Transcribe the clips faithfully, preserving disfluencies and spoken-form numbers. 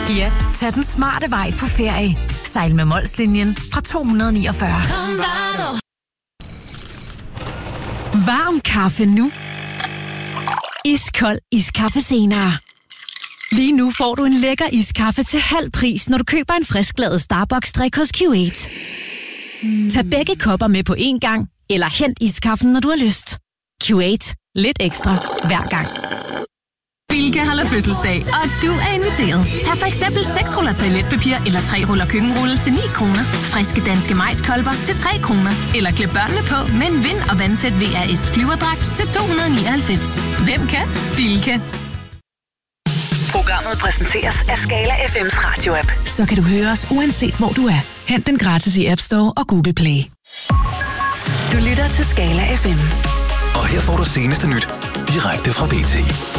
Ja, tag den smarte vej på ferie. Sejl med Molslinjen fra to hundrede niogfyrre. Varm kaffe nu. Iskold iskaffe senere. Lige nu får du en lækker iskaffe til halv pris, når du køber en frisklavet Starbucks-drik hos Q otte. Mm. Tag begge kopper med på én gang, eller hent iskaffen, når du har lyst. Q otte. Lidt ekstra hver gang. Bilka holder fødselsdag, og du er inviteret. Tag for eksempel seks ruller toiletpapir eller tre ruller køkkenrulle til ni kroner. Friske danske majskolber til tre kroner. Eller klæd børnene på med en vind- og vandtæt V R S flyverdragt til to hundrede nioghalvfems. Hvem kan? Bilka. Programmet præsenteres af Skala F M's radio-app. Så kan du høre os uanset hvor du er. Hent den gratis i App Store og Google Play. Du lytter til Skala F M. Og her får du seneste nyt direkte fra B T.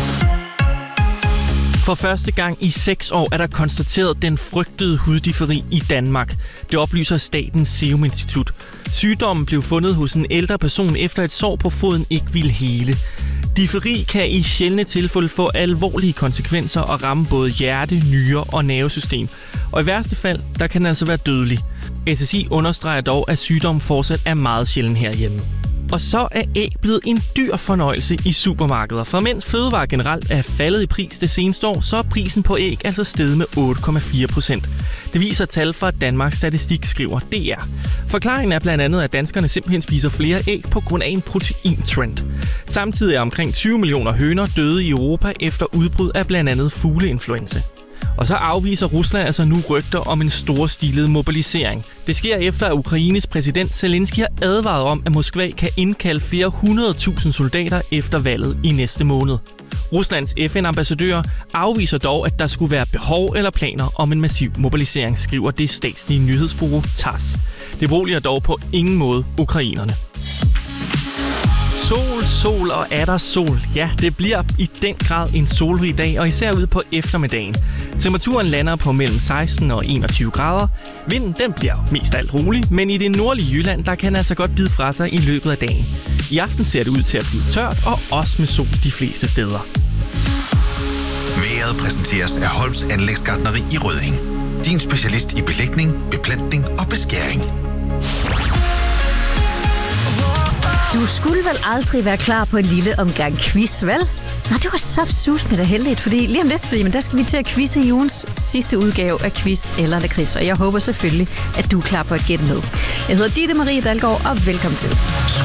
For første gang i seks år er der konstateret den frygtede huddiferi i Danmark. Det oplyser Statens Serum Institut. Sygdommen blev fundet hos en ældre person efter et sår på foden ikke ville hele. Diferi kan i sjældne tilfælde få alvorlige konsekvenser og ramme både hjerte, nyre og nervesystem. Og i værste fald, der kan den altså være dødelig. S S I understreger dog, at sygdommen fortsat er meget sjælden herhjemme. Og så er æg blevet en dyr fornøjelse i supermarkeder. For mens fødevarer generelt er faldet i pris det seneste år, så er prisen på æg altså steget med otte komma fire procent. Det viser tal fra Danmarks Statistik, skriver D R. Forklaringen er blandt andet, at danskerne simpelthen spiser flere æg på grund af en proteintrend. Samtidig er omkring tyve millioner høner døde i Europa efter udbrud af blandt andet fugleinfluenza. Og så afviser Rusland altså nu rygter om en storstilet mobilisering. Det sker efter, at Ukraines præsident Zelensky har advaret om, at Moskva kan indkalde flere hundrede tusind soldater efter valget i næste måned. Ruslands F N-ambassadør afviser dog, at der skulle være behov eller planer om en massiv mobilisering, skriver det statslige nyhedsbureau TASS. Det beroliger dog på ingen måde ukrainerne. Sol, sol og atter sol. Ja, det bliver i den grad en solrig dag, og især ude på eftermiddagen. Temperaturen lander på mellem seksten og enogtyve grader. Vinden den bliver mest alt rolig, men i det nordlige Jylland, der kan altså godt bide fra sig i løbet af dagen. I aften ser det ud til at blive tørt, og også med sol de fleste steder. Vejret præsenteres af Holms Anlægsgartneri i Rødding. Din specialist i belægning, beplantning og beskæring. Du skulle vel aldrig være klar på en lille omgang quiz, vel? Nå, det var så sus med det heldigt, fordi lige om lidt, jamen, der skal vi til at quizze i ugens sidste udgave af Quiz eller Lakrids, og jeg håber selvfølgelig, at du er klar på at gætte med. Jeg hedder Ditte Marie Dalgaard, og velkommen til.